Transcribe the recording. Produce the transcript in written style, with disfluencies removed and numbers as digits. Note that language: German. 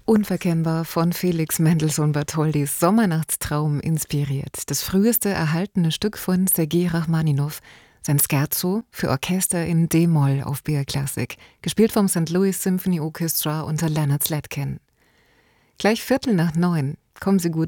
Unverkennbar von Felix Mendelssohn Bartholdys Sommernachtstraum inspiriert. Das früheste erhaltene Stück von Sergei Rachmaninow, sein Scherzo für Orchester in D-Moll auf BR Classic, gespielt vom St. Louis Symphony Orchestra unter Leonard Slatkin. Gleich 8:45. Kommen Sie gut